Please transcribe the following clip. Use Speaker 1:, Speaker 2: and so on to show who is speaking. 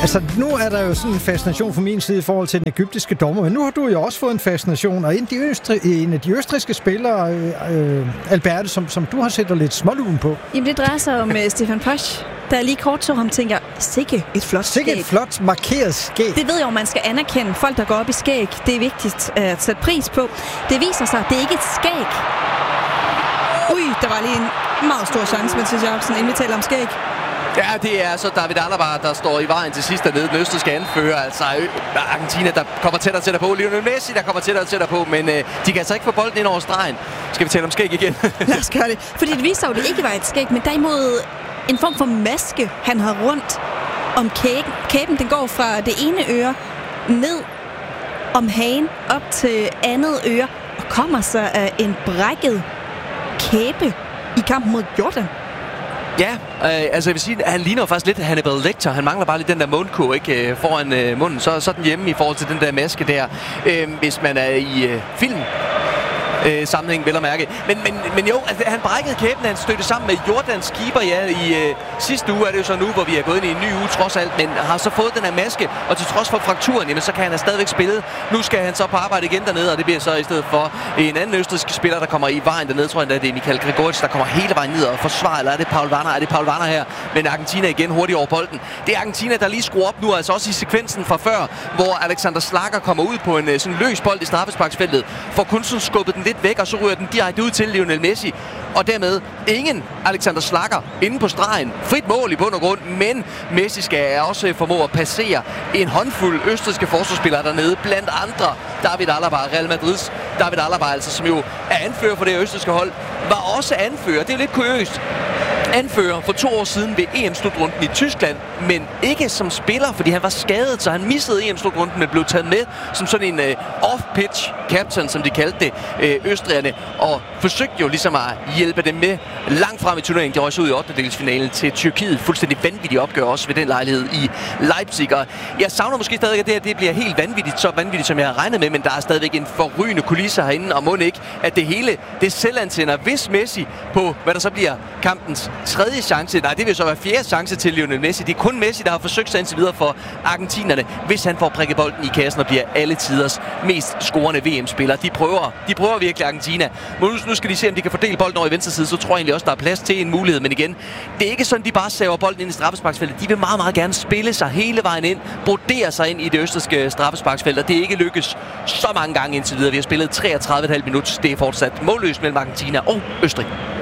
Speaker 1: Altså, nu er der jo sådan en fascination fra min side i forhold til den egyptiske dommer, men nu har du jo også fået en fascination, og en af de østrigske spillere, Alberte, som du har set dig lidt smålugen på.
Speaker 2: Jamen, det drejer sig om Stefan Posch, da jeg lige kort så ham, tænker, sikke et flot skæg.
Speaker 1: Sikke et flot markeret skæg.
Speaker 2: Det ved jeg jo, man skal anerkende. Folk, der går op i skæg, det er vigtigt at sætte pris på. Det viser sig, det er ikke et skæg. Ui, der var lige en meget stor chance, Mathias Jacobsen, inden vi taler om skæg.
Speaker 3: Ja, det er så David Alaba, der står i vejen til sidst dernede. Den østrigske anfører, altså Argentina, der kommer tættere og tættere på. Lionel Messi, der kommer tættere og tættere på, men de kan altså ikke få bolden ind over stregen. Skal vi tale om skæg igen?
Speaker 2: Lad os gøre det. Fordi det viser jo, det ikke var et skæg, men derimod en form for maske, han har rundt om kæben. Kæben, den går fra det ene øre ned om hagen op til andet øre og kommer så af en brækket kæbe i kampen mod Jordan.
Speaker 3: Ja, altså jeg vil sige, at han ligner faktisk lidt Hannibal Lecter. Han mangler bare lidt den der mundkurv, ikke, foran munden. Så er den hjemme i forhold til den der maske der, hvis man er i film. Sammenhæng, vel at mærke. Men jo, altså, han brækkede kæben, han stødte sammen med Jordans keeper, ja, i sidste uge er det jo så nu, hvor vi er gået ind i en ny uge trods alt, men har så fået den her maske, og til trods for frakturen, jamen så kan han stadigvæk spille. Nu skal han så på arbejde igen dernede, og det bliver så i stedet for en anden østrigsk spiller, der kommer i vejen dernede, tror jeg, det er Michael Grigoric, der kommer hele vejen ned og forsvarer, eller er det Paul Warner? Er det Paul Warner her? Men Argentina igen hurtigt over bolden. Det er Argentina, der lige skruer op nu, altså også i sekvensen fra før, hvor Alexander Schlager kommer ud på en sådan løs bold i straffesparksfeltet, får kun sådan skubbet den lidt væk, og så ryger den direkte ud til Lionel Messi. Og dermed ingen Alexander Schlager inde på stregen. Frit mål i bund og grund, men Messi skal også formå at passere en håndfuld østrigske forsvarsspillere dernede, blandt andre David Alaba, Real Madrids David Alaba, altså, som jo er anfører for det østrigske hold, var også anfører. Det er jo lidt kuriøst. Anfører for 2 år siden ved EM-slutrunden i Tyskland, men ikke som spiller, fordi han var skadet, så han missede EM-slutrunden, men blev taget med som sådan en off-pitch captain, som de kaldte det, østrigerne, og forsøgte jo ligesom at hjælpe dem med langt frem i turneringen. De røg så ud i 8. til Tyrkiet. Fuldstændig vanvittigt opgør også ved den lejlighed i Leipzig. Og jeg savner måske stadig, at det bliver helt vanvittigt, så vanvittigt, som jeg har regnet med, men der er stadigvæk en forrygende kulisse herinde, og må ikke, at det hele, det selvantænder, hvis Messi på, hvad der så bliver kampens 3. chance, nej, det vil så være 4. chance til Lionel Messi. Det er kun Messi, der har forsøgt sig indtil videre for argentinerne, hvis han får prikket bolden i kassen og bliver alle tiders mest scorende VM-spiller. De prøver virkelig Argentina. Nu skal de se, om de kan fordele bolden over i venstre side, så tror jeg egentlig også, der er plads til en mulighed. Men igen, det er ikke sådan, de bare saver bolden ind i straffesparksfeltet. De vil meget, meget gerne spille sig hele vejen ind, brodere sig ind i det østrigske straffesparksfelt, og det er ikke lykkes så mange gange indtil videre. Vi har spillet 33,5 minutter. Det er fortsat målløst mellem Argentina og Østrig.